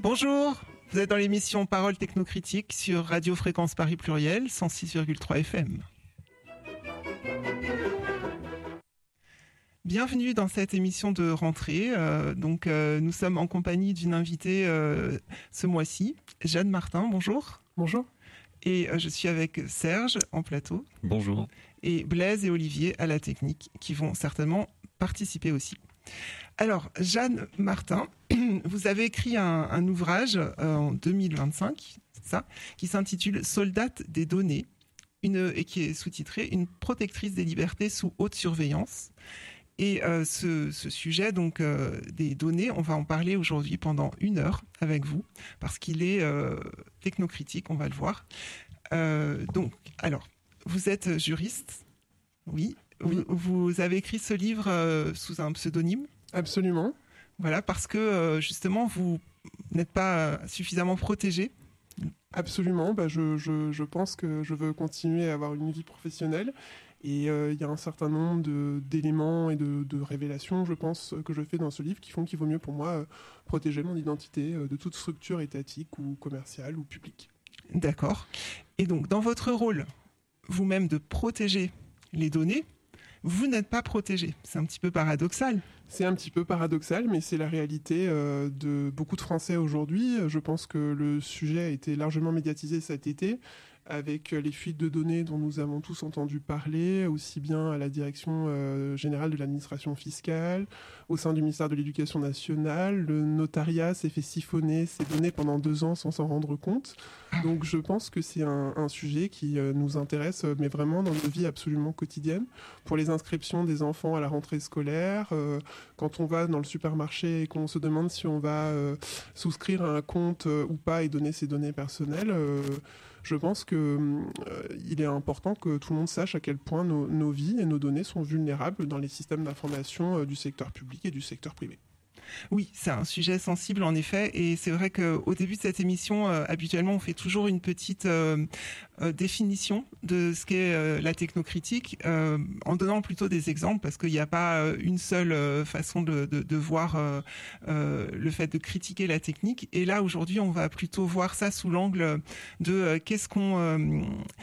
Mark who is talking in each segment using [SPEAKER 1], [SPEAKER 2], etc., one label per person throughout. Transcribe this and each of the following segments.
[SPEAKER 1] Bonjour, vous êtes dans l'émission Parole technocritique sur Radio Fréquence Paris Pluriel, 106,3 FM. Bienvenue dans cette émission de rentrée. Nous sommes en compagnie d'une invitée ce mois-ci, Jeanne Martin. Bonjour.
[SPEAKER 2] Bonjour.
[SPEAKER 1] Et je suis avec Serge en plateau.
[SPEAKER 3] Bonjour.
[SPEAKER 1] Et Blaise et Olivier à la technique qui vont certainement participer aussi. Alors, Jeanne Martin, vous avez écrit un ouvrage en 2025, c'est ça, qui s'intitule « Soldate des données » et qui est sous-titré « Une protectrice des libertés sous haute surveillance ». Et ce sujet donc des données, on va en parler aujourd'hui pendant 1 heure avec vous, parce qu'il est technocritique, on va le voir. Alors, vous êtes juriste, oui. Vous avez écrit ce livre sous un pseudonyme ?
[SPEAKER 2] Absolument.
[SPEAKER 1] Voilà, parce que justement, vous n'êtes pas suffisamment protégé.
[SPEAKER 2] Absolument. Je pense que je veux continuer à avoir une vie professionnelle. Et il y a un certain nombre d'éléments et de révélations, je pense, que je fais dans ce livre qui font qu'il vaut mieux pour moi protéger mon identité de toute structure étatique ou commerciale ou publique.
[SPEAKER 1] D'accord. Et donc, dans votre rôle, vous-même, de protéger les données, vous n'êtes pas protégé. C'est un petit peu paradoxal.
[SPEAKER 2] C'est un petit peu paradoxal, mais c'est la réalité de beaucoup de Français aujourd'hui. Je pense que le sujet a été largement médiatisé cet été, avec les fuites de données dont nous avons tous entendu parler, aussi bien à la direction générale de l'administration fiscale, au sein du ministère de l'Éducation nationale. Le notariat s'est fait siphonner ces données pendant 2 ans sans s'en rendre compte. Donc je pense que c'est un sujet qui nous intéresse, mais vraiment dans nos vies absolument quotidiennes. Pour les inscriptions des enfants à la rentrée scolaire, quand on va dans le supermarché et qu'on se demande si on va souscrire à un compte ou pas et donner ses données personnelles, je pense qu'il est important que tout le monde sache à quel point nos vies et nos données sont vulnérables dans les systèmes d'information du secteur public et du secteur privé.
[SPEAKER 1] Oui, c'est un sujet sensible en effet, et c'est vrai qu'au début de cette émission, habituellement, on fait toujours une petite définition de ce qu'est la technocritique, en donnant plutôt des exemples, parce qu'il n'y a pas une seule façon de voir le fait de critiquer la technique. Et là, aujourd'hui, on va plutôt voir ça sous l'angle de qu'est-ce qu'on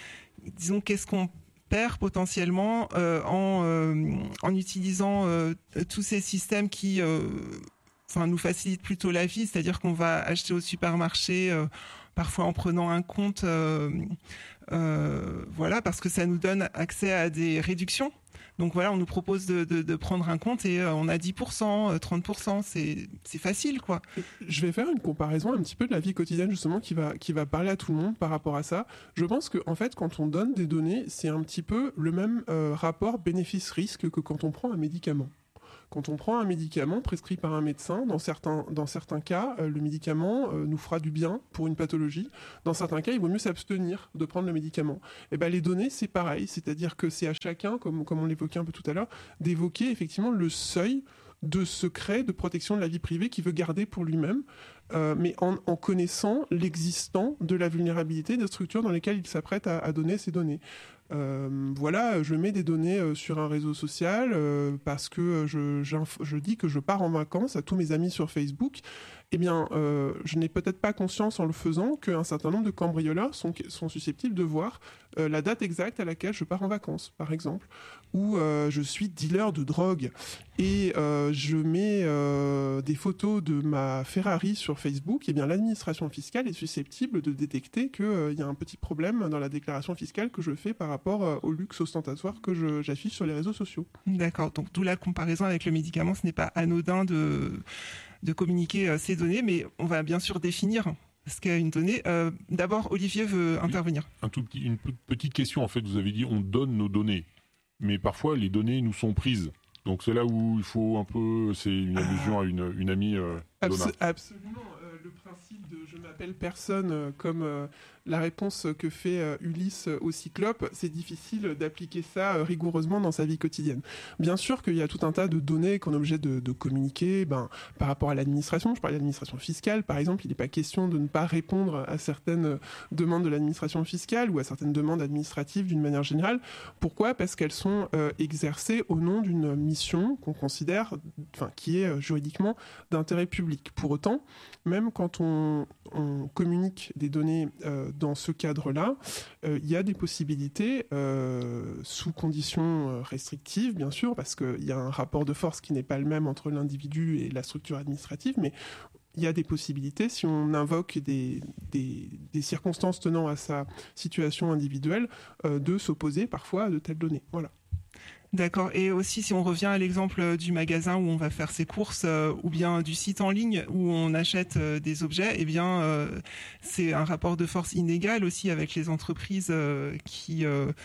[SPEAKER 1] perd potentiellement en utilisant tous ces systèmes qui nous facilitent plutôt la vie, c'est-à-dire qu'on va acheter au supermarché parfois en prenant un compte, parce que ça nous donne accès à des réductions. Donc voilà, on nous propose de prendre un compte et on a 10%, 30%, c'est facile, quoi.
[SPEAKER 2] Je vais faire une comparaison un petit peu de la vie quotidienne, justement, qui va parler à tout le monde par rapport à ça. Je pense que, en fait, quand on donne des données, c'est un petit peu le même rapport bénéfice-risque que quand on prend un médicament. Quand on prend un médicament prescrit par un médecin, dans certains cas, le médicament nous fera du bien pour une pathologie. Dans certains cas, il vaut mieux s'abstenir de prendre le médicament. Et les données, c'est pareil. C'est-à-dire que c'est à chacun, comme on l'évoquait un peu tout à l'heure, d'évoquer effectivement le seuil de secret, de protection de la vie privée qu'il veut garder pour lui-même, mais en connaissant l'existant de la vulnérabilité des structures dans lesquelles il s'apprête à donner ces données. Je mets des données sur un réseau social parce que je dis que je pars en vacances à tous mes amis sur Facebook. Eh bien, je n'ai peut-être pas conscience en le faisant qu'un certain nombre de cambrioleurs sont susceptibles de voir la date exacte à laquelle je pars en vacances, par exemple, ou je suis dealer de drogue et je mets des photos de ma Ferrari sur Facebook. Eh bien, l'administration fiscale est susceptible de détecter qu'il y a un petit problème dans la déclaration fiscale que je fais par rapport au luxe ostentatoire que j'affiche sur les réseaux sociaux.
[SPEAKER 1] D'accord, donc d'où la comparaison avec le médicament, ce n'est pas anodin de communiquer ces données, mais on va bien sûr définir ce qu'est une donnée. D'abord, Olivier veut intervenir.
[SPEAKER 3] Une petite question, en fait, vous avez dit on donne nos données, mais parfois les données nous sont prises. Donc c'est là où il faut un peu, c'est une allusion à une amie Donna.
[SPEAKER 2] Absolument. Le principe de je m'appelle personne comme la réponse que fait Ulysse au Cyclope, c'est difficile d'appliquer ça rigoureusement dans sa vie quotidienne. Bien sûr qu'il y a tout un tas de données qu'on est obligé de communiquer par rapport à l'administration. Je parlais d'administration fiscale, par exemple. Il n'est pas question de ne pas répondre à certaines demandes de l'administration fiscale ou à certaines demandes administratives d'une manière générale. Pourquoi ? Parce qu'elles sont exercées au nom d'une mission qu'on considère, qui est juridiquement d'intérêt public. Pour autant, même quand on communique des données dans ce cadre-là, il y a des possibilités, sous conditions restrictives, bien sûr, parce qu'il y a un rapport de force qui n'est pas le même entre l'individu et la structure administrative, mais il y a des possibilités, si on invoque des circonstances tenant à sa situation individuelle, de s'opposer parfois à de telles données. Voilà.
[SPEAKER 1] D'accord. Et aussi, si on revient à l'exemple du magasin où on va faire ses courses, ou bien du site en ligne où on achète des objets, eh bien, c'est un rapport de force inégal aussi avec les entreprises qui,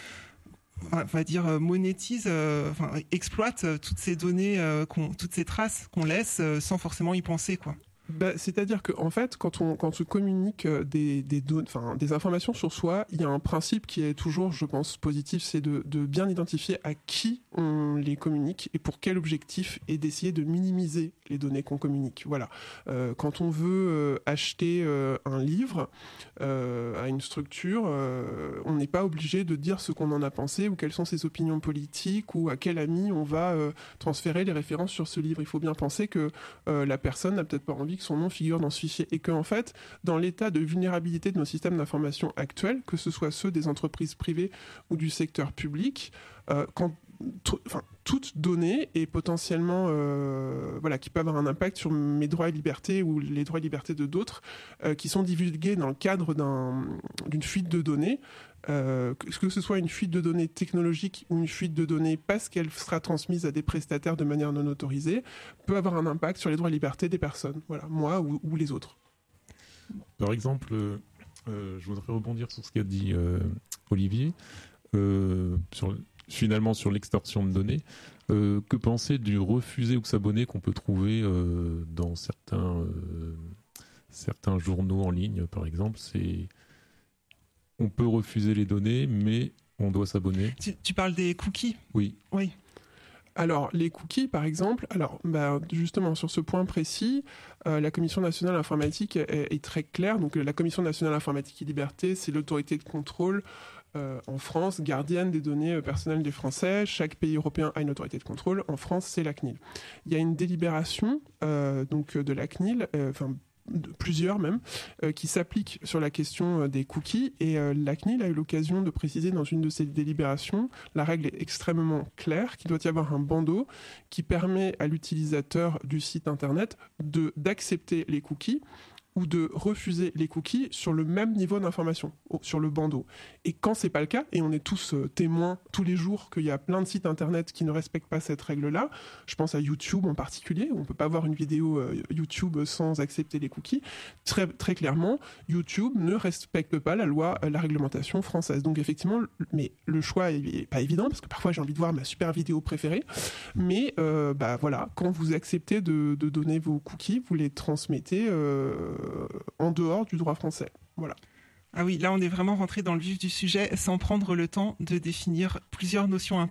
[SPEAKER 1] on va dire, monétisent, exploitent toutes ces données, toutes ces traces qu'on laisse sans forcément y penser, quoi.
[SPEAKER 2] C'est-à-dire qu'en fait, quand on communique des informations sur soi, il y a un principe qui est toujours, je pense, positif, c'est de bien identifier à qui on les communique et pour quel objectif, et d'essayer de minimiser les données qu'on communique. Voilà. Quand on veut acheter un livre à une structure, on n'est pas obligé de dire ce qu'on en a pensé ou quelles sont ses opinions politiques ou à quel ami on va transférer les références sur ce livre. Il faut bien penser que la personne n'a peut-être pas envie que son nom figure dans ce fichier, et que en fait, dans l'état de vulnérabilité de nos systèmes d'information actuels, que ce soit ceux des entreprises privées ou du secteur public, toute donnée est potentiellement qui peut avoir un impact sur mes droits et libertés ou les droits et libertés de d'autres, qui sont divulgués dans le cadre d'une fuite de données, que ce soit une fuite de données technologique ou une fuite de données parce qu'elle sera transmise à des prestataires de manière non autorisée, peut avoir un impact sur les droits et libertés des personnes, voilà, moi ou les autres.
[SPEAKER 4] Par exemple, je voudrais rebondir sur ce qu'a dit Olivier, finalement sur l'extorsion de données. Que penser du refuser ou s'abonner qu'on peut trouver dans certains journaux en ligne, par exemple? On peut refuser les données, mais on doit s'abonner.
[SPEAKER 1] Tu parles des cookies ?
[SPEAKER 4] Oui.
[SPEAKER 1] Oui.
[SPEAKER 2] Alors, les cookies, par exemple, justement, sur ce point précis, la Commission nationale informatique est très claire. Donc, la Commission nationale informatique et liberté, c'est l'autorité de contrôle en France, gardienne des données personnelles des Français. Chaque pays européen a une autorité de contrôle. En France, c'est la CNIL. Il y a une délibération de la CNIL, plusieurs même, qui s'appliquent sur la question des cookies, et la CNIL a eu l'occasion de préciser dans une de ses délibérations, la règle est extrêmement claire, qu'il doit y avoir un bandeau qui permet à l'utilisateur du site internet d'accepter les cookies ou de refuser les cookies sur le même niveau d'information, sur le bandeau. Et quand c'est pas le cas, et on est tous témoins tous les jours qu'il y a plein de sites internet qui ne respectent pas cette règle-là, je pense à YouTube en particulier, où on peut pas voir une vidéo YouTube sans accepter les cookies, très, très clairement, YouTube ne respecte pas la loi, la réglementation française. Donc effectivement, mais le choix est pas évident, parce que parfois j'ai envie de voir ma super vidéo préférée, mais voilà, quand vous acceptez de donner vos cookies, vous les transmettez en dehors du droit français. Voilà.
[SPEAKER 1] Ah oui, là on est vraiment rentré dans le vif du sujet sans prendre le temps de définir plusieurs notions